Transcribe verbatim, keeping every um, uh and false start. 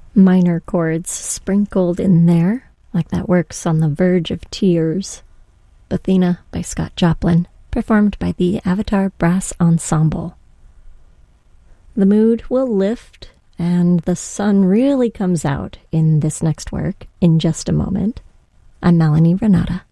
minor chords sprinkled in there, like that works on the verge of tears. Athena by Scott Joplin, performed by the Avatar Brass Ensemble. The mood will lift, and the sun really comes out in this next work in just a moment. I'm Melanie Renata.